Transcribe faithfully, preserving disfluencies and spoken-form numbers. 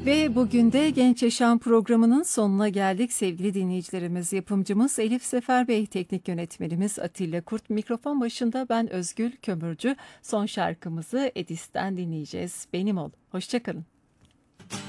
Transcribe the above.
Ve bugün de Genç Yaşam programının sonuna geldik sevgili dinleyicilerimiz. Yapımcımız Elif Sefer Bey, teknik yönetmenimiz Atilla Kurt, mikrofon başında ben Özgül Kömürcü. Son şarkımızı Edis'ten dinleyeceğiz. Benim ol. Hoşça kalın.